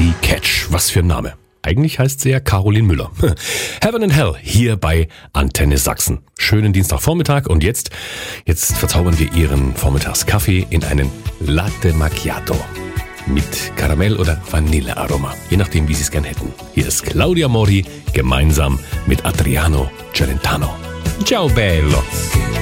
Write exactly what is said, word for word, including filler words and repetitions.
Cassie Catch. Was für ein Name. Eigentlich heißt sie ja Caroline Müller. Heaven and Hell hier bei Antenne Sachsen. Schönen Dienstagvormittag und jetzt, jetzt verzaubern wir Ihren Vormittagskaffee in einen Latte Macchiato. Mit Karamell- oder Vanillearoma. Je nachdem, wie Sie es gern hätten. Hier ist Claudia Mori gemeinsam mit Adriano Celentano. Ciao bello!